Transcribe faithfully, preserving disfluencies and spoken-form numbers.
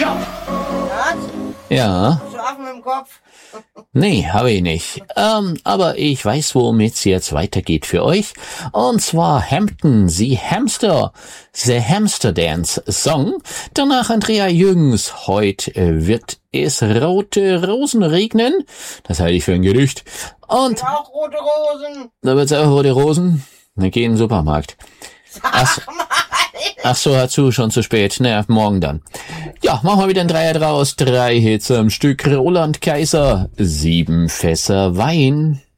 Was? Ja. Schlafen im Kopf? Nee, habe ich nicht. Ähm, aber ich weiß, womit es jetzt weitergeht für euch. Und zwar Hampton, Sie Hamster, The Hamster Dance Song. Danach Andrea Jürgens, heute äh, wird es rote Rosen regnen. Das halte ich für ein Gerücht. Und Auch rote Rosen. da wird's auch rote Rosen. Dann geh in den Supermarkt. Ach, ach so, dazu schon zu spät. Naja, morgen dann. Ja, machen wir wieder ein Dreier draus. Drei Hits am Stück. Roland Kaiser, sieben Fässer Wein.